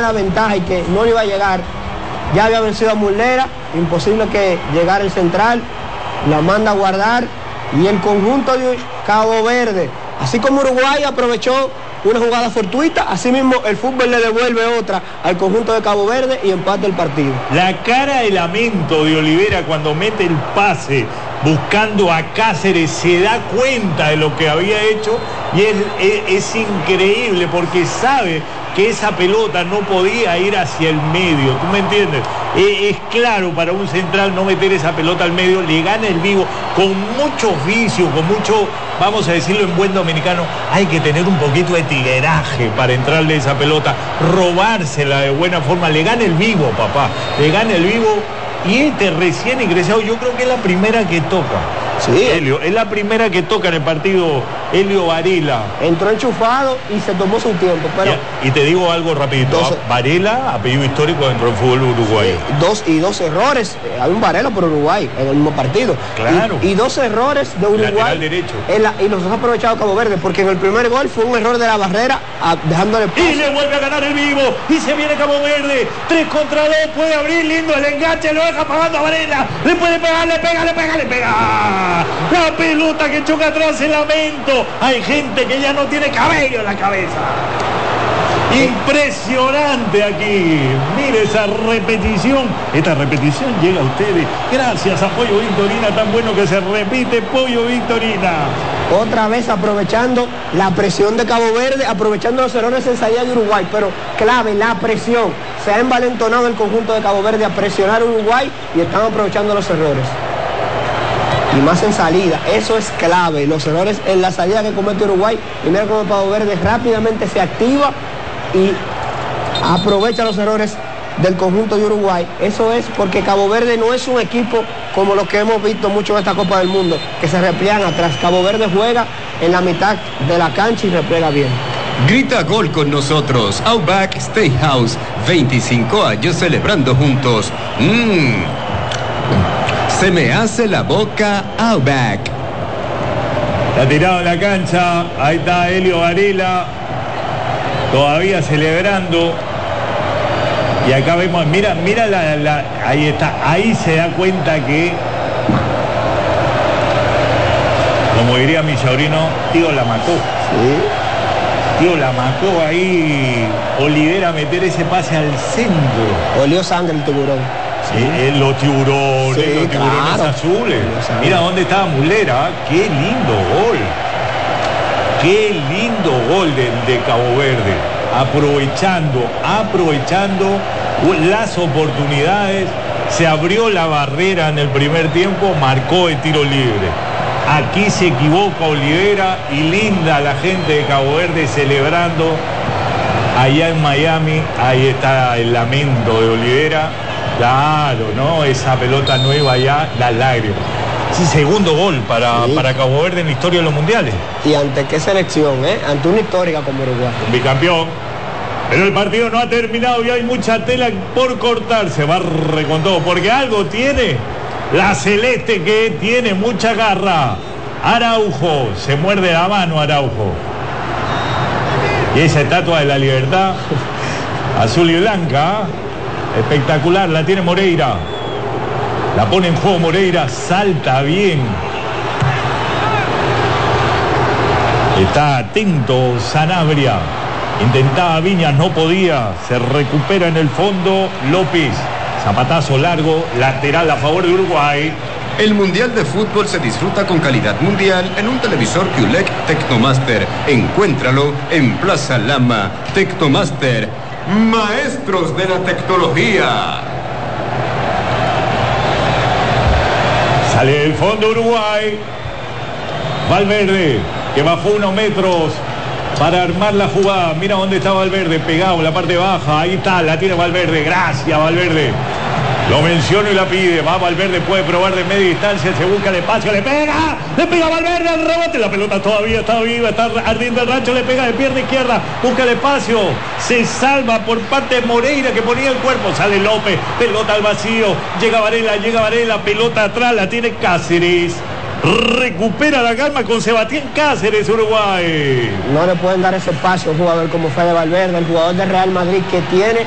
la ventaja y que no le iba a llegar. Ya había vencido a Muslera, imposible que llegara el central, la manda a guardar, y el conjunto de Cabo Verde, así como Uruguay aprovechó una jugada fortuita, así mismo el fútbol le devuelve otra al conjunto de Cabo Verde y empata el partido. La cara de lamento de Olivera cuando mete el pase buscando a Cáceres, se da cuenta de lo que había hecho, y es increíble porque sabe que esa pelota no podía ir hacia el medio, ¿tú me entiendes? Es claro para un central no meter esa pelota al medio, le gana el vivo con muchos vicios, con mucho, vamos a decirlo en buen dominicano, hay que tener un poquito de tigueraje para entrarle esa pelota, robársela de buena forma, le gana el vivo, papá, le gana el vivo, y este recién ingresado, yo creo que es la primera que toca. Sí. Helio, es la primera que toca en el partido Helio Varela. Entró enchufado y se tomó su tiempo, pero... Y te digo algo rapidito, Varela, apellido histórico dentro del fútbol uruguayo. Sí, dos errores, hay un Varela por Uruguay en el mismo partido. Claro. Y dos errores de Uruguay. Lateral derecho. Y los ha aprovechado Cabo Verde, porque en el primer gol fue un error de la barrera, dejándole paso. Y le vuelve a ganar el vivo, y se viene Cabo Verde, 3 contra 2, puede abrir lindo el enganche, lo deja pagando a Varela, le puede pegar, le pega. La pelota que choca atrás, el lamento. Hay gente que ya no tiene cabello en la cabeza. Impresionante aquí. Mire esa repetición. Esta repetición llega a ustedes gracias a Pollo Victorina, tan bueno que se repite. Pollo Victorina. Otra vez aprovechando la presión de Cabo Verde, aprovechando los errores en salida de Uruguay, pero clave, la presión. Se ha envalentonado el conjunto de Cabo Verde a presionar a Uruguay y están aprovechando los errores. Y más en salida, eso es clave, los errores en la salida que comete Uruguay. Y mira cómo Cabo Verde rápidamente se activa y aprovecha los errores del conjunto de Uruguay. Eso es porque Cabo Verde no es un equipo como los que hemos visto mucho en esta Copa del Mundo, que se repliegan atrás. Cabo Verde juega en la mitad de la cancha y repliega bien. Grita gol con nosotros. Outback Steakhouse, 25 años celebrando juntos. Se me hace la boca Outback. La tirado en la cancha, ahí está Helio Varela, todavía celebrando. Y acá vemos, mira ahí está, ahí se da cuenta que, como diría mi sobrino, tío la mató. Sí. Tío la mató ahí, Olivera meter ese pase al centro. Olió sangre el tiburón. Sí. Los tiburones, sí, los tiburones claro. azules. Mira dónde estaba Muslera, qué lindo gol. Qué lindo gol de Cabo Verde. Aprovechando las oportunidades. Se abrió la barrera en el primer tiempo, marcó el tiro libre. Aquí se equivoca Olivera y linda la gente de Cabo Verde celebrando allá en Miami. Ahí está el lamento de Olivera. Claro, ¿no? Esa pelota nueva ya, las lágrimas. Sí, segundo gol para Cabo Verde en la historia de los mundiales. ¿Y ante qué selección, Ante una histórica como Uruguay. Bicampeón. Pero el partido no ha terminado y hay mucha tela por cortarse. Barre con todo, porque algo tiene la celeste, que tiene mucha garra. Araujo, se muerde la mano Araujo. Y esa estatua de la libertad, azul y blanca, espectacular, la tiene Moreira. La pone en juego Moreira, salta bien. Está atento Sanabria. Intentaba Viñas, no podía. Se recupera en el fondo López. Zapatazo largo, lateral a favor de Uruguay. El Mundial de Fútbol se disfruta con calidad mundial en un televisor QLED Tecnomaster. Encuéntralo en Plaza Lama. Tecnomaster, maestros de la tecnología. Sale del fondo Uruguay. Valverde, que bajó unos metros para armar la jugada. Mira dónde está Valverde, pegado en la parte baja. Ahí está, la tiene Valverde. Gracias, Valverde. Lo menciona y la pide. Va Valverde, puede probar de media distancia. Se busca el espacio, le pega Valverde al rebote. La pelota todavía está viva, está ardiendo el rancho. Le pega de pierna izquierda, busca el espacio. Se salva por parte de Moreira, que ponía el cuerpo. Sale López, pelota al vacío. Llega Varela, pelota atrás, la tiene Cáceres. Recupera la calma con Sebastián Cáceres, Uruguay. No le pueden dar ese espacio a un jugador como Fede Valverde, el jugador de Real Madrid, que tiene